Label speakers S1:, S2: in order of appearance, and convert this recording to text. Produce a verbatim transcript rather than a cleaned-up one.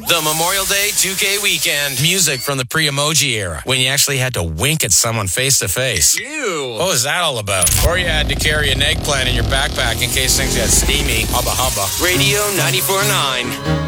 S1: The Memorial Day two K weekend. Music from the pre-emoji era, when you actually had to wink at someone face to face.
S2: Ew.
S1: What was that all about? Or you had to carry an eggplant in your backpack in case things got steamy. Hubba hubba. Radio ninety-four point nine.